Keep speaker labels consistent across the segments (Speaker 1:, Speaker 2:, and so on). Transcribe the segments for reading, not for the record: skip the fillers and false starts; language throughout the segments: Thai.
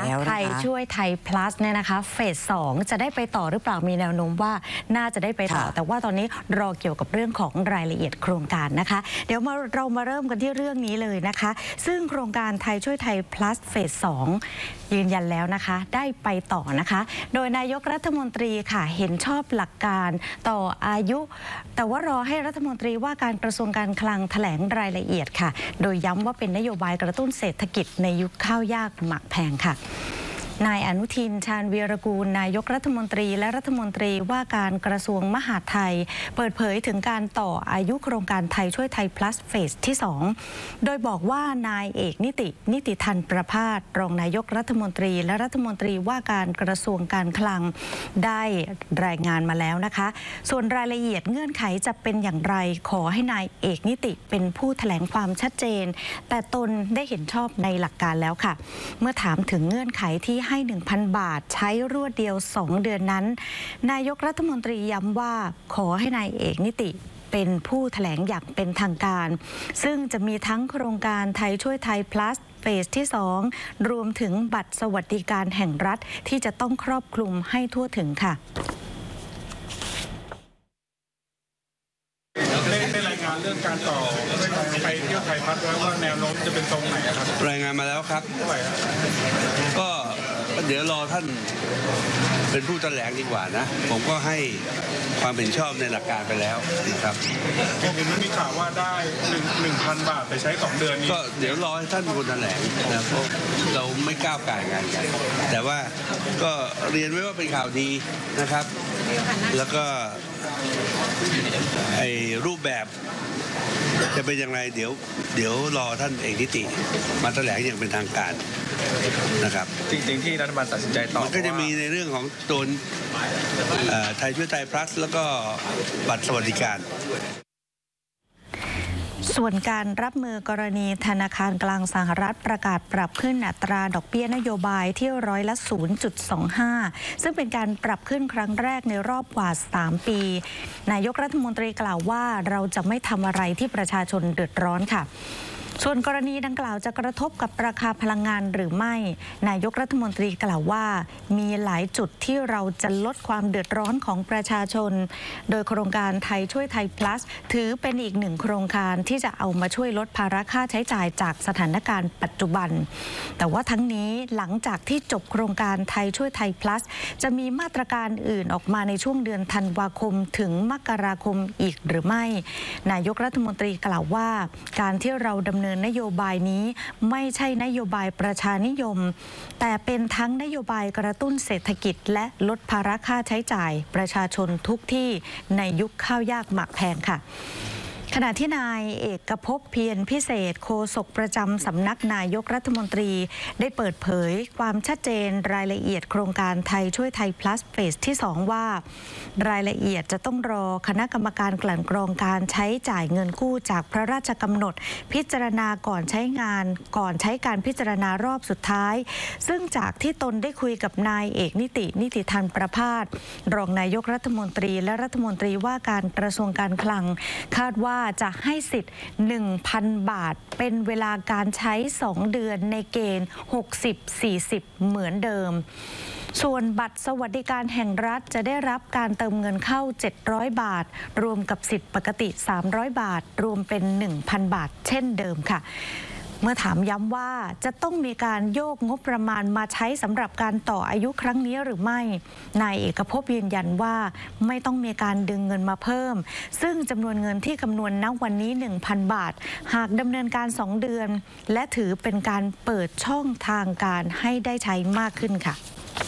Speaker 1: แล้วนะคะไทยช่วยไทย plus เนี่ยนะคะเฟส 2จะได้ไปต่อหรือเปล่ามีแนวโน้มว่าน่าจะได้ไปต่อแต่ว่าตอนนี้รอเกี่ยวกับเรื่องของรายละเอียดโครงการนะคะเดี๋ยวเรามาเริ่มกันที่เรื่องนี้เลยนะคะซึ่งโครงการไทยช่วยไทย plus เฟส 2ยืนยันแล้วนะคะได้ไปต่อนะคะโดยนายกรัฐมนตรีค่ะเห็นชอบหลักการต่ออายุแต่ว่ารอให้รัฐมนตรีว่าการกระทรวงการคลังแถลงรายละเอียดค่ะโดยย้ำว่าเป็นนโยบายกระตุ้นเศรษฐกิจในยุคข้าวยากหมากแพงค่ะนายอนุทินชาญวีรกูลนายกรัฐมนตรีและรัฐมนตรีว่าการกระทรวงมหาดไทยเปิดเผยถึงการต่ออายุโครงการไทยช่วยไทย plus เฟสที่ 2โดยบอกว่านายเอกนิติธันประภาสรองนายกรัฐมนตรีและรัฐมนตรีว่าการกระทรวงการคลังได้รายงานมาแล้วนะคะส่วนรายละเอียดเงื่อนไขจะเป็นอย่างไรขอให้นายเอกนิติเป็นผู้แถลงความชัดเจนแต่ตนได้เห็นชอบในหลักการแล้วค่ะเมื่อถามถึงเงื่อนไขที่ให้ 1,000 บาทใช้รวดเดียว2 เดือนนั้นนายกรัฐมนตรีย้ำว่าขอให้นายเอกนิติเป็นผู้แถลงอย่างเป็นทางการซึ่งจะมีทั้งโครงการไทยช่วยไทย plus เฟสที่ 2รวมถึงบัตรสวัสดิการแห่งรัฐที่จะต้องครอบคลุมให้ทั่วถึงค่ะ
Speaker 2: ได้รายงานเรื่องการต่อไปเที่ยวไทยพัฒน์แล้วว่าแนวโน้มจะเป็นตรงไหนครับ
Speaker 3: รายงานมาแล้วครับก็เดี๋ยวรอท่านเป็นผู้แถลงดีกว่านะผมก็ให้ความเห็นชอบในหลักการไปแล้วนะครับ
Speaker 2: เห็นมีข่าวว่าได้ 1,000 บาทไปใช้2 เดือนนี้
Speaker 3: ก็เดี๋ยวรอให้ท่านเป็นคนแถลงนะเพราะเราไม่ก้าวไก่งานกันแต่ว่าก็เรียนไว้ว่าเป็นข่าวดีนะครับแล้วก็ไอ้รูปแบบจะเป็นอย่างไรเดี๋ยวรอท่านเอกนิติมาแถลงอย่างเป็นทางการนะครับ
Speaker 2: จริงๆที่รัฐบาลตัดสินใจต่อ
Speaker 3: มันก็จะมีในเรื่องของตัวไทยช่วยไทย plus แล้วก็บัตรสวัสดิการ
Speaker 1: ส่วนการรับมือกรณีธนาคารกลางสหรัฐประกาศปรับขึ้นอัตราดอกเบี้ยนโยบายที่0.25%ซึ่งเป็นการปรับขึ้นครั้งแรกในรอบกว่า3 ปีนายกรัฐมนตรีกล่าวว่าเราจะไม่ทำอะไรที่ประชาชนเดือดร้อนค่ะส่วนกรณีดังกล่าวจะกระทบกับราคาพลังงานหรือไม่นายกรัฐมนตรีกล่าวว่ามีหลายจุดที่เราจะลดความเดือดร้อนของประชาชนโดยโครงการไทยช่วยไทย plus ถือเป็นอีกหนึ่งโครงการที่จะเอามาช่วยลดภาระค่าใช้จ่ายจากสถานการณ์ปัจจุบันแต่ว่าทั้งนี้หลังจากที่จบโครงการไทยช่วยไทย plus จะมีมาตรการอื่นออกมาในช่วงเดือนธันวาคมถึงมกราคมอีกหรือไม่นายกรัฐมนตรีกล่าวว่าการที่เราดำเนินนโยบายนี้ไม่ใช่นโยบายประชานิยมแต่เป็นทั้งนโยบายกระตุ้นเศรษฐกิจและลดภาระค่าใช้จ่ายประชาชนทุกที่ในยุคข้าวยากหมากแพงค่ะขณะที่นายเอกภพเพียรพิเศษโฆษกประจำสำนักนายกรัฐมนตรีได้เปิดเผยความชัดเจนรายละเอียดโครงการไทยช่วยไทย plus เฟสที่ 2ว่ารายละเอียดจะต้องรอคณะกรรมการกลั่นกรองการใช้จ่ายเงินกู้จากพระราชกำหนดพิจารณาก่อนใช้การพิจารณารอบสุดท้ายซึ่งจากที่ตนได้คุยกับนายเอกนิติธันประภาสรองนายกรัฐมนตรีและรัฐมนตรีว่าการกระทรวงการคลังคาดว่าจะให้สิทธิ์ 1,000 บาทเป็นเวลาการใช้2 เดือนในเกณฑ์ 60-40 เหมือนเดิมส่วนบัตรสวัสดิการแห่งรัฐจะได้รับการเติมเงินเข้า700 บาทรวมกับสิทธิ์ปกติ300 บาทรวมเป็น 1,000 บาทเช่นเดิมค่ะเมื่อถามย้ำว่าจะต้องมีการโยกงบประมาณมาใช้สำหรับการต่ออายุครั้งนี้หรือไม่นายเอกภพยืนยันว่าไม่ต้องมีการดึงเงินมาเพิ่มซึ่งจำนวนเงินที่คำนวณณวันนี้ 1,000 บาทหากดำเนินการ2 เดือนและถือเป็นการเปิดช่องทางการให้ได้ใช้มากขึ้นค่ะ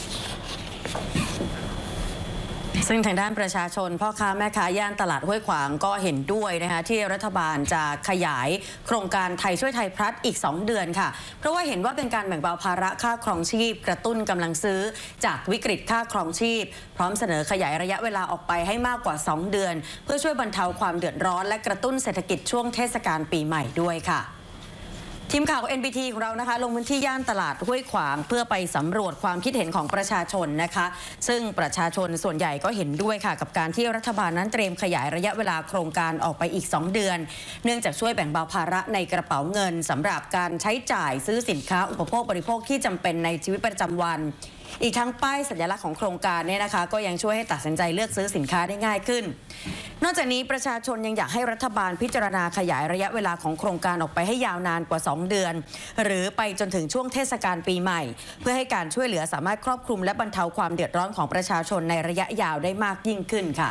Speaker 4: ซึ่งทางด้านประชาชนพ่อค้าแม่ค้าย่านตลาดห้วยขวางก็เห็นด้วยนะคะที่รัฐบาลจะขยายโครงการไทยช่วยไทยพลัสอีก2 เดือนค่ะเพราะว่าเห็นว่าเป็นการแบ่งเบาภาระค่าครองชีพกระตุ้นกำลังซื้อจากวิกฤตค่าครองชีพพร้อมเสนอขยายระยะเวลาออกไปให้มากกว่า2 เดือนเพื่อช่วยบรรเทาความเดือดร้อนและกระตุ้นเศรษฐกิจช่วงเทศกาลปีใหม่ด้วยค่ะทีมข่าว NBT ของเรานะคะลงพื้นที่ย่านตลาดห้วยขวางเพื่อไปสำรวจความคิดเห็นของประชาชนนะคะซึ่งประชาชนส่วนใหญ่ก็เห็นด้วยค่ะกับการที่รัฐบาลนั้นเตรียมขยายระยะเวลาโครงการออกไปอีก2 เดือนเนื่องจากช่วยแบ่งเบาภาระในกระเป๋าเงินสำหรับการใช้จ่ายซื้อสินค้าอุปโภคบริโภคที่จำเป็นในชีวิตประจำวันอีกทั้งป้ายสัญลักษณ์ของโครงการเนี่ยนะคะก็ยังช่วยให้ตัดสินใจเลือกซื้อสินค้าได้ง่ายขึ้นนอกจากนี้ประชาชนยังอยากให้รัฐบาลพิจารณาขยายระยะเวลาของโครงการออกไปให้ยาวนานกว่า2 เดือนหรือไปจนถึงช่วงเทศกาลปีใหม่เพื่อให้การช่วยเหลือสามารถครอบคลุมและบรรเทาความเดือดร้อนของประชาชนในระยะยาวได้มากยิ่งขึ้นค่ะ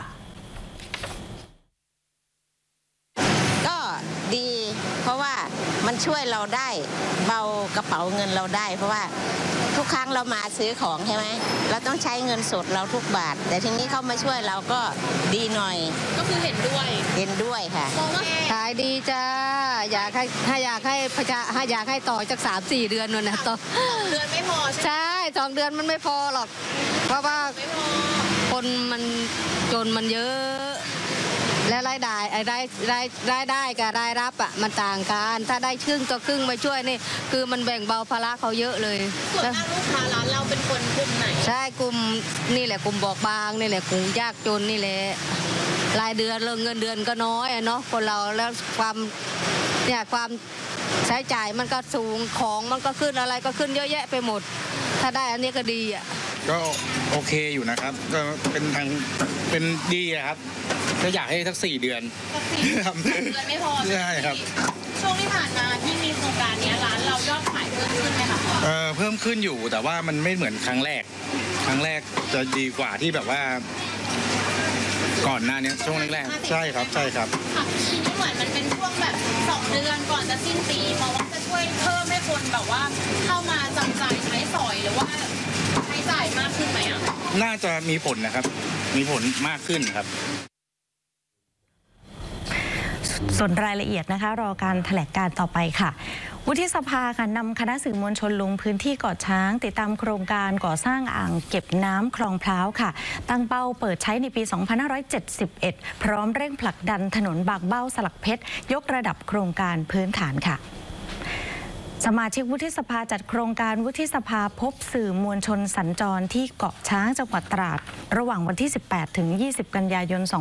Speaker 5: ก็ดีเพราะว่ามันช่วยเราได้เบากระเป๋าเงินเราได้เพราะว่าทุกครั้งเรามาซื้อของใช่ไหมเราต้องใช้เงินสดเราทุกบาทแต่ทีนี้เขามาช่วยเราก็ดีหน่อย
Speaker 6: ก็คือเห็นด้วย
Speaker 5: ค่ะ
Speaker 6: ขายดีจ้าอยากให้ต่อจาก3-4 เดือนนู่นนะต่อเดือนไม่พอใช่2 เดือนมันไม่พอหรอกเพราะว่าคนมันจนมันเยอะและรายได้กับรายรับอ่ะมันต่างกันถ้าได้ครึ่งต่อครึ่งมาช่วยนี่คือมันแบ่งเบาภาระเขาเยอะเลย
Speaker 7: ส่วนมากลูกค้าร้านเราเป็นคนกลุ่มไหน
Speaker 6: ใช่กลุ่มนี่แหละกลุ่มบอบบางนี่แหละกลุ่มยากจนนี่แหละรายเดือนเงินเดือนก็น้อยเนาะคนเราแล้วความใช้จ่ายมันก็สูงของมันก็ขึ้นอะไรก็ขึ้นเยอะแยะไปหมดถ้าได้อันนี้ก็ดีอ่ะ
Speaker 2: ก็โอเคอยู่นะครับก็เป็นดีครับก็อยากให้สัก4 เดือน
Speaker 7: ไม่พอ
Speaker 2: ใช่ครับ
Speaker 7: ช่วงที่ผ่านมาที่มีโครงการนี้ร้านเรายอดขายเพิ่มขึ้นไหมคะ
Speaker 2: เพิ่มขึ้นอยู่แต่ว่ามันไม่เหมือนครั้งแรกจะดีกว่าที่แบบว่าก่อนหน้านี้ช่วงแรกใช่ครับ
Speaker 7: ค่ะทีนี้เหมือนมันเป็นช่วงแบบ2 เดือนก่อนจะสิ้นปีเพราะว่าจะช่วยเพิ่มให้คนแบบว่าเข้ามาจับจ่ายใช้สอยหรือว่าใช้จ่ายมากขึ้นไหมอ่ะ
Speaker 2: น่าจะมีผลนะครับมีผลมากขึ้นครับ
Speaker 1: ส่วนรายละเอียดนะคะรอการแถลงการต่อไปค่ะวุฒิสภาค่ะนำคณะสื่อมวลชนลงพื้นที่เกาะช้างติดตามโครงการก่อสร้างอ่างเก็บน้ำคลองพร้าวค่ะตั้งเป้าเปิดใช้ในปี 2571 พร้อมเร่งผลักดันถนนบางเบ้าสลักเพชรยกระดับโครงการพื้นฐานค่ะสมาชิกวุฒิสภาจัดโครงการวุฒิสภาพบสื่อมวลชนสัญจรที่เกาะช้างจังหวัดตราดระหว่างวันที่ 18 ถึง 20 กันยายน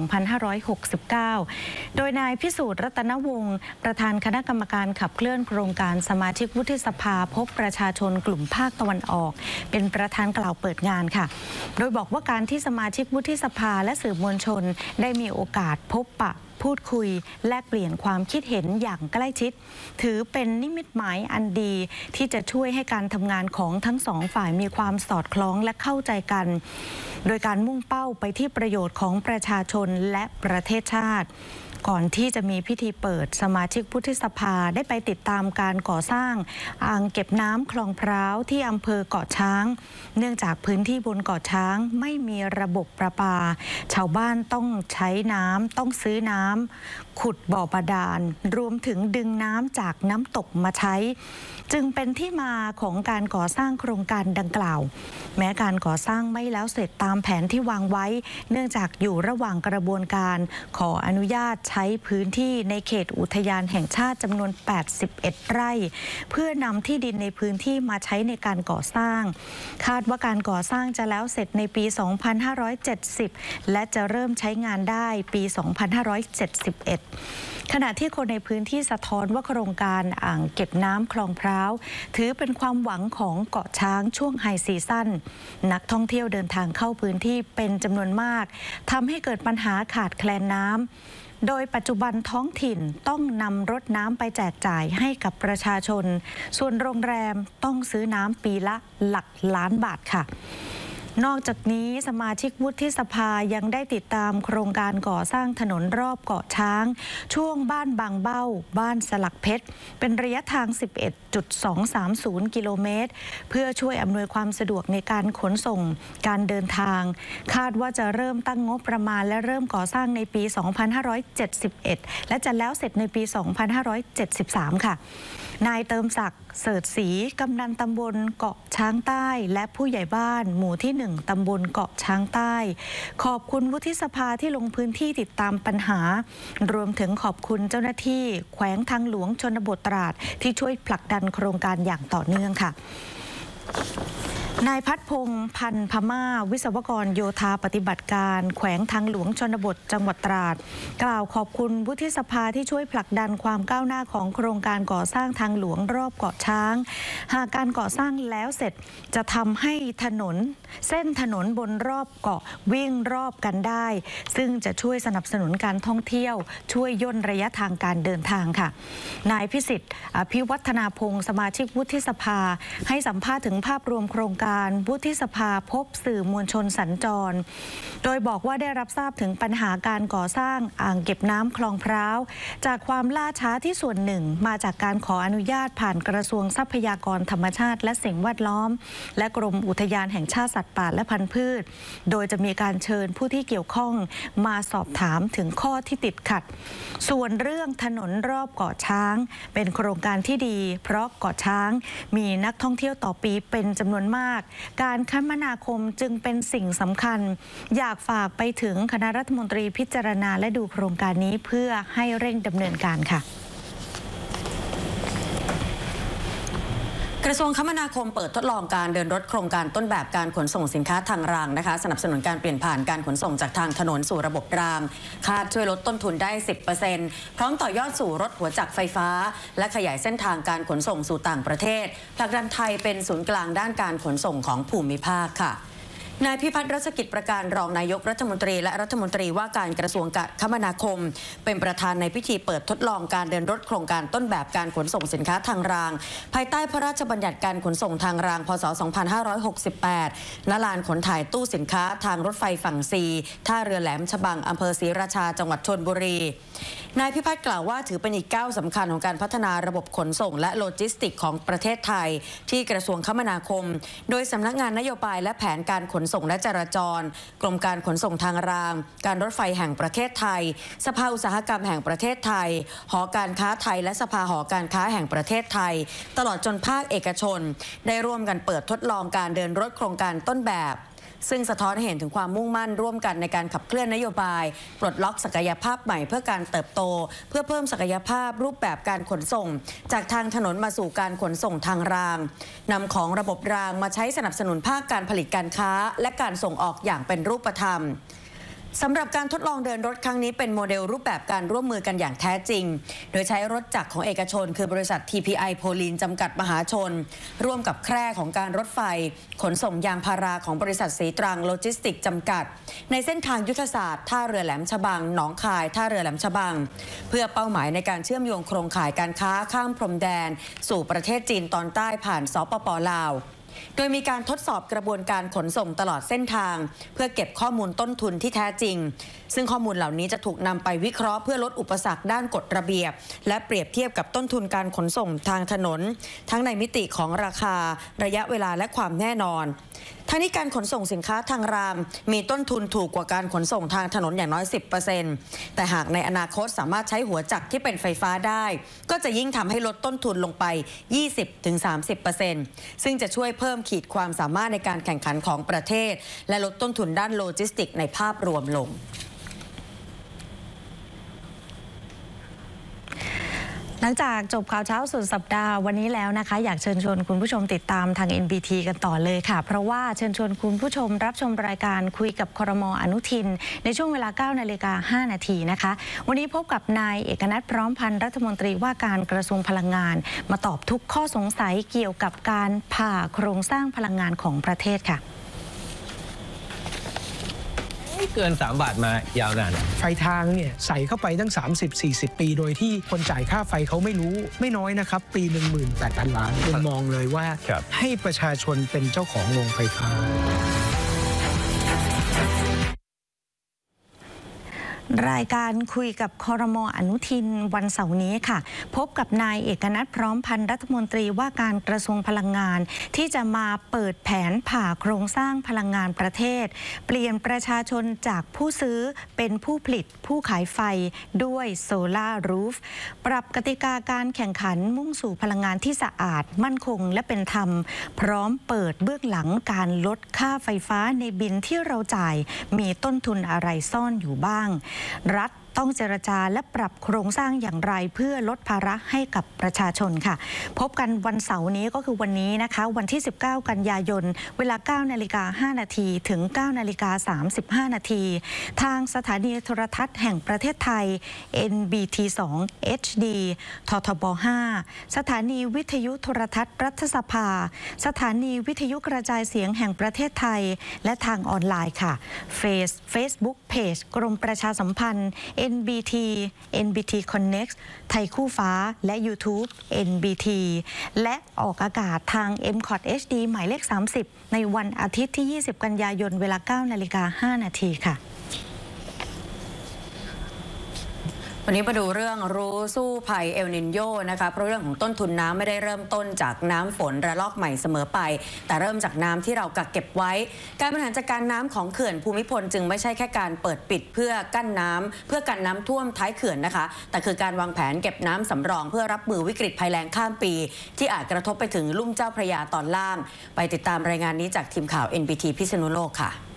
Speaker 1: 2569 โดยนายพิสูจน์รัตนวงศ์ประธานคณะกรรมการขับเคลื่อนโครงการสมาชิกวุฒิสภาพบประชาชนกลุ่มภาคตะวันออกเป็นประธานกล่าวเปิดงานค่ะโดยบอกว่าการที่สมาชิกวุฒิสภาและสื่อมวลชนได้มีโอกาสพบปะพูดคุยแลกเปลี่ยนความคิดเห็นอย่างใกล้ชิดถือเป็นนิมิตหมายอันดีที่จะช่วยให้การทำงานของทั้งสองฝ่ายมีความสอดคล้องและเข้าใจกันโดยการมุ่งเป้าไปที่ประโยชน์ของประชาชนและประเทศชาติก่อนที่จะมีพิธีเปิดสมาชิกวุฒิสภาได้ไปติดตามการก่อสร้างอ่างเก็บน้ำคลองพร้าวที่อำเภอเกาะช้างเนื่องจากพื้นที่บนเกาะช้างไม่มีระบบประปาชาวบ้านต้องใช้น้ำต้องซื้อน้ำขุดบ่อบาดาลรวมถึงดึงน้ำจากน้ำตกมาใช้จึงเป็นที่มาของการก่อสร้างโครงการดังกล่าวแม้การก่อสร้างไม่แล้วเสร็จตามแผนที่วางไว้เนื่องจากอยู่ระหว่างกระบวนการขออนุญาตใช้พื้นที่ในเขตอุทยานแห่งชาติจำนวน81 ไร่เพื่อนำที่ดินในพื้นที่มาใช้ในการก่อสร้างคาดว่าการก่อสร้างจะแล้วเสร็จในปี 2570 และจะเริ่มใช้งานได้ปี 2571 ขณะที่คนในพื้นที่สะท้อนว่าโครงการอ่างเก็บน้ำคลองพร้าวถือเป็นความหวังของเกาะช้างช่วงไฮซีซั่นนักท่องเที่ยวเดินทางเข้าพื้นที่เป็นจำนวนมากทำให้เกิดปัญหาขาดแคลนน้ำโดยปัจจุบันท้องถิ่นต้องนำรถน้ำไปแจกจ่ายให้กับประชาชนส่วนโรงแรมต้องซื้อน้ำปีละหลักล้านบาทค่ะนอกจากนี้สมาชิกวุฒิสภายังได้ติดตามโครงการก่อสร้างถนนรอบเกาะช้างช่วงบ้านบางเบ้าบ้านสลักเพชรเป็นระยะทาง 11.230 กิโลเมตรเพื่อช่วยอำนวยความสะดวกในการขนส่งการเดินทางคาดว่าจะเริ่มตั้งงบประมาณและเริ่มก่อสร้างในปี 2571 และจะแล้วเสร็จในปี 2573 ค่ะนายเติมศักดิ์เสิร์ชศรีกำนันตำบลเกาะช้างใต้และผู้ใหญ่บ้านหมู่ที่ 1ตำบลเกาะช้างใต้ขอบคุณวุฒิสภาที่ลงพื้นที่ติดตามปัญหารวมถึงขอบคุณเจ้าหน้าที่แขวงทางหลวงชนบทตราดที่ช่วยผลักดันโครงการอย่างต่อเนื่องค่ะนายพัฒพงษ์พันพม่าวิศวกรโยธาปฏิบัติการแขวงทางหลวงชนบทจังหวัดตราดกล่าวขอบคุณวุฒิสภาที่ช่วยผลักดันความก้าวหน้าของโครงการก่อสร้างทางหลวงรอบเกาะช้างหากการก่อสร้างแล้วเสร็จจะทำให้เส้นถนนบนรอบเกาะวิ่งรอบกันได้ซึ่งจะช่วยสนับสนุนการท่องเที่ยวช่วยย่นระยะทางการเดินทางค่ะนายพิสิทธิ์อภิวัฒนาพงษ์สมาชิกวุฒิสภาให้สัมภาษณ์ถึงภาพรวมโครงการวุฒิสภาพบสื่อมวลชนสัญจรโดยบอกว่าได้รับทราบถึงปัญหาการก่อสร้างอ่างเก็บน้ำคลองพร้าวจากความล่าช้าที่ส่วนหนึ่งมาจากการขออนุญาตผ่านกระทรวงทรัพยากรธรรมชาติและสิ่งแวดล้อมและกรมอุทยานแห่งชาติสัตว์ป่าและพันธุ์พืชโดยจะมีการเชิญผู้ที่เกี่ยวข้องมาสอบถามถึงข้อที่ติดขัดส่วนเรื่องถนนรอบเกาะช้างเป็นโครงการที่ดีเพราะเกาะช้างมีนักท่องเที่ยวต่อปีเป็นจำนวนมากการคมนาคมจึงเป็นสิ่งสำคัญอยากฝากไปถึงคณะรัฐมนตรีพิจารณาและดูโครงการนี้เพื่อให้เร่งดำเนินการค่ะ
Speaker 4: กระทรวงคมนาคมเปิดทดลองการเดินรถโครงการต้นแบบการขนส่งสินค้าทางรางนะคะสนับสนุนการเปลี่ยนผ่านการขนส่งจากทางถนนสู่ระบบรางคาดช่วยลดต้นทุนได้ 10% พร้อมต่อยอดสู่รถหัวจักรไฟฟ้าและขยายเส้นทางการขนส่งสู่ต่างประเทศผลักดันไทยเป็นศูนย์กลางด้านการขนส่งของภูมิภาคค่ะนายพิพัฒน์รัชกิจประการรองนายกรัฐมนตรีและรัฐมนตรีว่าการกระทรวงคมนาคมเป็นประธานในพิธีเปิดทดลองการเดินรถโครงการต้นแบบการขนส่งสินค้าทางรางภายใต้พระราชบัญญัติการขนส่งทางรางพ.ศ. 2568 ณ ลานขนถ่ายตู้สินค้าทางรถไฟฝั่งซีท่าเรือแหลมฉบังอำเภอศรีราชาจังหวัดชลบุรีนายพิพัฒน์กล่าวว่าถือเป็นอีกก้าวสำคัญของการพัฒนาระบบขนส่งและโลจิสติกของประเทศไทยที่กระทรวงคมนาคมโดยสำนักงานนโยบายและแผนการขนส่งและจราจรกรมการขนส่งทางรางการรถไฟแห่งประเทศไทยสภาอุตสาหกรรมแห่งประเทศไทยหอการค้าไทยและสภาหอการค้าแห่งประเทศไทยตลอดจนภาคเอกชนได้ร่วมกันเปิดทดลองการเดินรถโครงการต้นแบบซึ่งสะท้อนให้เห็นถึงความมุ่งมั่นร่วมกันในการขับเคลื่อนนโยบายปลดล็อกศักยภาพใหม่เพื่อการเติบโตเพื่อเพิ่มศักยภาพรูปแบบการขนส่งจากทางถนนมาสู่การขนส่งทางรางนำของระบบรางมาใช้สนับสนุนภาคการผลิตการค้าและการส่งออกอย่างเป็นรูปธรรมสำหรับการทดลองเดินรถครั้งนี้เป็นโมเดลรูปแบบการร่วมมือกันอย่างแท้จริงโดยใช้รถจักรของเอกชนคือบริษัท TPI โพลีนจำกัดมหาชนร่วมกับแคร่ของการรถไฟขนส่งยางพาราของบริษัทศรีตรังโลจิสติกจำกัดในเส้นทางยุทธศาสตร์ท่าเรือแหลมฉบังหนองคายท่าเรือแหลมฉบังเพื่อเป้าหมายในการเชื่อมโยงโครงข่ายการค้าข้ามพรมแดนสู่ประเทศจีนตอนใต้ผ่านสปป.ลาวโดยมีการทดสอบกระบวนการขนส่งตลอดเส้นทางเพื่อเก็บข้อมูลต้นทุนที่แท้จริงซึ่งข้อมูลเหล่านี้จะถูกนำไปวิเคราะห์เพื่อลดอุปสรรคด้านกฎระเบียบและเปรียบเทียบกับต้นทุนการขนส่งทางถนนทั้งในมิติของราคาระยะเวลาและความแน่นอนทั้งนี้การขนส่งสินค้าทางรางมีต้นทุนถูกกว่าการขนส่งทางถนนอย่างน้อย 10% แต่หากในอนาคตสามารถใช้หัวจักรที่เป็นไฟฟ้าได้ก็จะยิ่งทำให้ลดต้นทุนลงไป 20-30% ซึ่งจะช่วยเพิ่มขีดความสามารถในการแข่งขันของประเทศและลดต้นทุนด้านโลจิสติกในภาพรวมลง
Speaker 1: หลังจากจบข่าวเช้าสุดสัปดาห์วันนี้แล้วนะคะอยากเชิญชวนคุณผู้ชมติดตามทาง NBT กันต่อเลยค่ะเพราะว่าเชิญชวนคุณผู้ชมรับชมรายการคุยกับครม.อนุทินในช่วงเวลา 9:05 น.นะคะวันนี้พบกับนายเอกนัทพร้อมพันธ์รัฐมนตรีว่าการกระทรวงพลังงานมาตอบทุกข้อสงสัยเกี่ยวกับการผ่าโครงสร้างพลังงานของประเทศค่ะ
Speaker 8: เกิน3 บาทมายาวนานไฟทางเนี่ยใส่เข้าไปตั้ง 30-40 ปีโดยที่คนจ่ายค่าไฟเขาไม่รู้ไม่น้อยนะครับปี 18,000 ล้านผมมองเลยว่าให้ประชาชนเป็นเจ้าของโรงไฟฟ้า
Speaker 1: รายการคุยกับครม.อนุทินวันเสาร์นี้ค่ะพบกับนายเอกนัทพร้อมพันธ์รัฐมนตรีว่าการกระทรวงพลังงานที่จะมาเปิดแผนผ่าโครงสร้างพลังงานประเทศเปลี่ยนประชาชนจากผู้ซื้อเป็นผู้ผลิตผู้ขายไฟด้วยโซลาร์รูฟปรับกติกาการแข่งขันมุ่งสู่พลังงานที่สะอาดมั่นคงและเป็นธรรมพร้อมเปิดเบื้องหลังการลดค่าไฟฟ้าในบิลที่เราจ่ายมีต้นทุนอะไรซ่อนอยู่บ้างรัฐต้องเจรจาและปรับโครงสร้างอย่างไรเพื่อลดภาระให้กับประชาชนค่ะพบกันวันเสาร์นี้ก็คือวันนี้นะคะวันที่19กันยายนเวลา 9:05 น.ถึง 9:35 น.ทางสถานีโทรทัศน์แห่งประเทศไทย NBT 2 HD ททบ 5 สถานีวิทยุโทรทัศน์รัฐสภาสถานีวิทยุกระจายเสียงแห่งประเทศไทยและทางออนไลน์ค่ะFacebook Page กรมประชาสัมพันธ์ NBT Connect ไทยคู่ฟ้าและ YouTube NBT และออกอากาศทาง MCOT HD หมายเลข 30 ในวันอาทิตย์ที่ 20 กันยายนเวลา 9:05 น.ค่ะ
Speaker 4: วันนี้มาดูเรื่องรู้สู้ภัยเอลนินโยนะคะเพราะเรื่องของต้นทุนน้ำไม่ได้เริ่มต้นจากน้ำฝนระลอกใหม่เสมอไปแต่เริ่มจากน้ำที่เรากักเก็บไว้การบริหารจัดการน้ำของเขื่อนภูมิพลจึงไม่ใช่แค่การเปิดปิดเพื่อกั้นน้ำเพื่อกันน้ำท่วมท้ายเขื่อนนะคะแต่คือการวางแผนเก็บน้ำสำรองเพื่อรับมือวิกฤตภัยแล้งข้ามปีที่อาจกระทบไปถึงลุ่มเจ้าพระยาตอนล่างไปติดตามรายงานนี้จากทีมข่าว NBT พิษณุโลกค่ะ